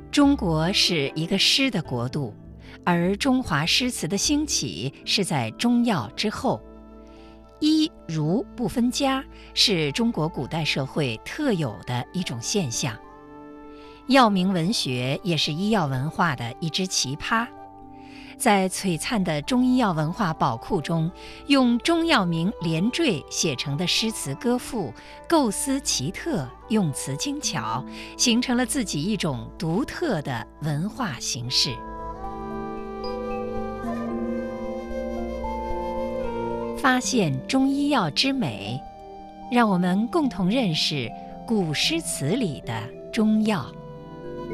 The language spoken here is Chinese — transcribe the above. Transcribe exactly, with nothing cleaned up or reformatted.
中国是一个诗的国度，而中华诗词的兴起是在中药之后。医儒不分家是中国古代社会特有的一种现象。药名文学也是医药文化的一支奇葩。在璀璨的中医药文化宝库中，用中药名连缀写成的诗词歌赋，构思奇特，用词精巧，形成了自己一种独特的文化形式。发现中医药之美，让我们共同认识古诗词里的中药。